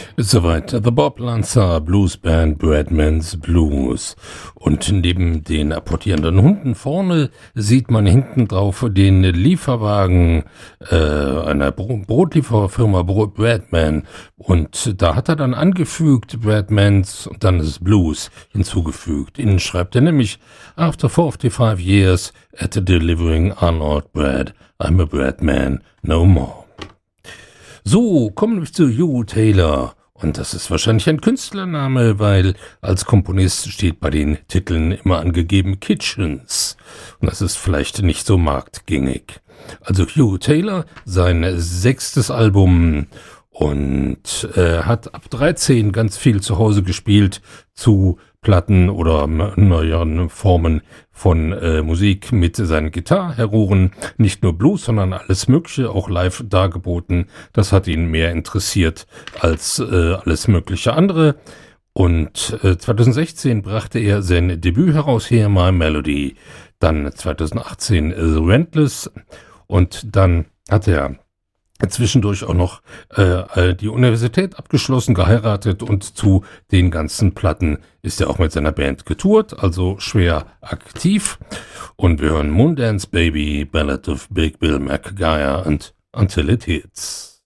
Soweit The Bob Lanza Blues Band Bradman's Blues. Und neben den apportierenden Hunden vorne sieht man hinten drauf den Lieferwagen einer Brotlieferfirma Bradman. Und da hat er dann angefügt Bradman's und dann das Blues hinzugefügt. Innen schreibt er nämlich: After 45 years at delivering Arnold bread, I'm a Bradman no more. So, kommen wir zu Hugh Taylor. Und das ist wahrscheinlich ein Künstlername, weil als Komponist steht bei den Titeln immer angegeben Kitchens. Und das ist vielleicht nicht so marktgängig. Also Hugh Taylor, sein 6. Album, und hat ab 13 ganz viel zu Hause gespielt zu Platten oder neueren Formen von Musik mit seinen Gitarrenheroen. Nicht nur Blues, sondern alles Mögliche, auch live dargeboten. Das hat ihn mehr interessiert als alles mögliche andere. Und 2016 brachte er sein Debüt heraus, Hear My Melody. Dann 2018 The Rentless. Und dann hat er zwischendurch auch noch die Universität abgeschlossen, geheiratet, und zu den ganzen Platten ist er auch mit seiner Band getourt, also schwer aktiv. Und wir hören Moondance Baby, Ballad of Big Bill McGuire und Until It Hits.